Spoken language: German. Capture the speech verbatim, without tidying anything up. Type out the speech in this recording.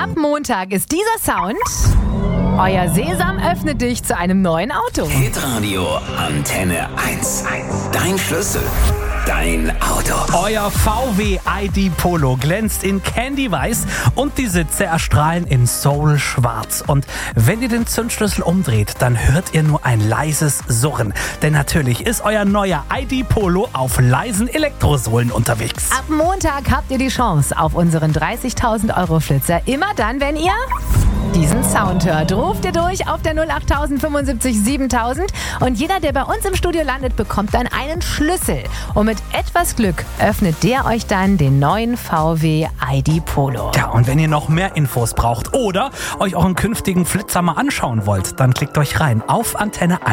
Ab Montag ist dieser Sound euer Sesam öffnet dich zu einem neuen Auto. Hitradio Antenne eins. Dein Schlüssel, dein Auto. Euer V W I D Polo glänzt in Candy-Weiß und die Sitze erstrahlen in Soul-Schwarz. Und wenn ihr den Zündschlüssel umdreht, dann hört ihr nur ein leises Surren. Denn natürlich ist euer neuer I D Polo auf leisen Elektrosohlen unterwegs. Ab Montag habt ihr die Chance auf unseren dreißigtausend Euro Flitzer. Immer dann, wenn ihr diesen Sound hört. Ruft ihr durch auf der null acht fünfundsiebzig siebentausend und jeder, der bei uns im Studio landet, bekommt dann einen Schlüssel. Und mit etwas Glück öffnet der euch dann den neuen V W I D Polo. Ja, und wenn ihr noch mehr Infos braucht oder euch euren künftigen Flitzer mal anschauen wollt, dann klickt euch rein auf Antenne eins.